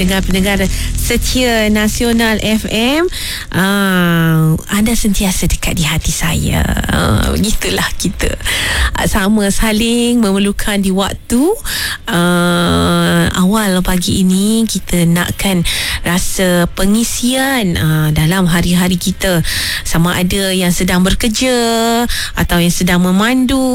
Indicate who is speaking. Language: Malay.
Speaker 1: Pendengar-pendengar setia Nasional FM, anda sentiasa dekat di hati saya. Begitulah kita sama saling memerlukan di waktu awal pagi ini. Kita nakkan rasa pengisian dalam hari-hari kita, sama ada yang sedang bekerja atau yang sedang memandu